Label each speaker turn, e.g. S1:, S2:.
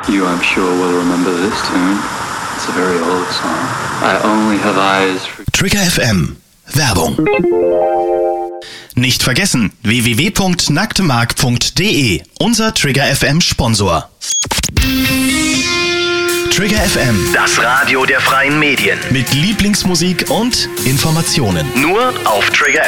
S1: You, I'm sure, will remember this tune. It's a very old song. I only have eyes for...
S2: Trigger FM. Werbung. Nicht vergessen, www.nacktemark.de, unser Trigger FM Sponsor. Trigger FM,
S3: das Radio der freien Medien.
S2: Mit Lieblingsmusik und Informationen.
S3: Nur auf Trigger